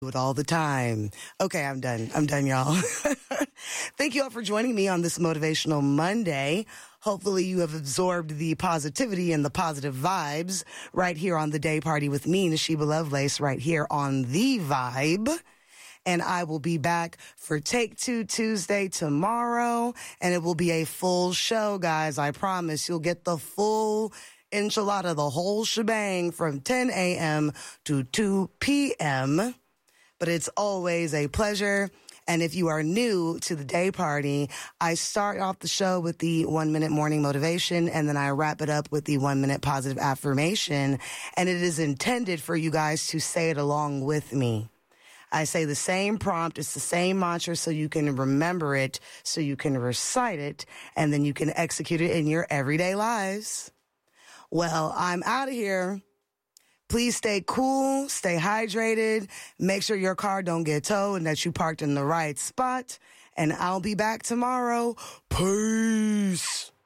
Do it all the time. Okay, I'm done. I'm done, y'all. Thank you all for joining me on this Motivational Monday. Hopefully you have absorbed the positivity and the positive vibes right here on the Day Party with me, Nashiba Lovelace, right here on The Vibe. And I will be back for Take Two Tuesday tomorrow. And it will be a full show, guys. I promise you'll get the full enchilada, the whole shebang from 10 a.m. to 2 p.m. But it's always a pleasure. And if you are new to the Day Party, I start off the show with the 1 minute morning motivation, and then I wrap it up with the 1 minute positive affirmation. And it is intended for you guys to say it along with me. I say the same prompt. It's the same mantra so you can remember it, so you can recite it, and then you can execute it in your everyday lives. Well, I'm out of here. Please stay cool, stay hydrated, make sure your car don't get towed and that you parked in the right spot. And I'll be back tomorrow. Peace.